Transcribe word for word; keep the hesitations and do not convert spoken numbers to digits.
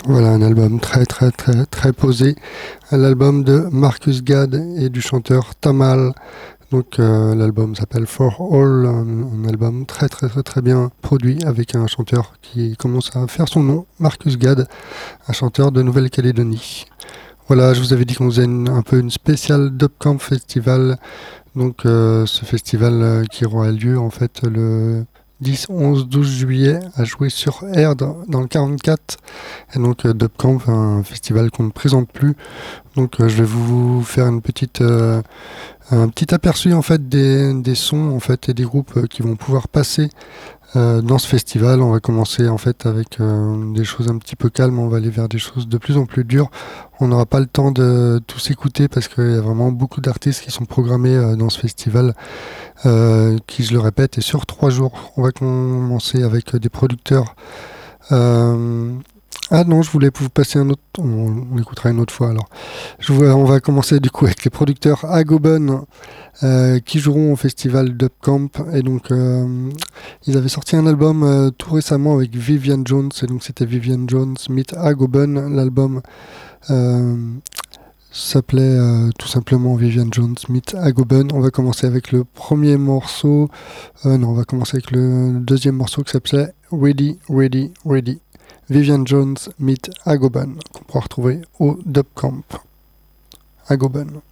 Voilà, un album très très très très posé. L'album de Marcus Gad et du chanteur Tamal. Donc euh, l'album s'appelle For All, un, un album très très très très bien produit avec un chanteur qui commence à faire son nom, Marcus Gad, un chanteur de Nouvelle-Calédonie. Voilà, je vous avais dit qu'on faisait une- un peu une spéciale Dubcamp Festival. Donc euh, ce festival euh, qui aura lieu en fait le dix, onze, douze juillet à jouer sur Erd dans le quarante-quatre. Et donc euh, Dubcamp, un festival qu'on ne présente plus. Donc euh, je vais vous faire une petite, euh, un petit aperçu en fait des, des sons en fait et des groupes euh, qui vont pouvoir passer euh, dans ce festival. On va commencer en fait avec euh, des choses un petit peu calmes, on va aller vers des choses de plus en plus dures. On n'aura pas le temps de tous écouter parce qu'il y a vraiment beaucoup d'artistes qui sont programmés euh, dans ce festival, euh, qui, je le répète, est sur trois jours. On va commencer avec euh, des producteurs. Euh, Ah non, je voulais vous passer un autre. On, on l'écoutera une autre fois alors. Je vois, on va commencer du coup avec les producteurs Agoben euh, qui joueront au festival Dubcamp. Et donc, euh, ils avaient sorti un album euh, tout récemment avec Vivian Jones. Et donc, c'était Vivian Jones meet Agoben. L'album euh, s'appelait euh, tout simplement Vivian Jones meet Agoben. On va commencer avec le premier morceau. Euh, non, on va commencer avec le deuxième morceau qui s'appelait Ready, Ready, Ready. Vivian Jones meet Agoben, qu'on pourra retrouver au Dubcamp. Agoben.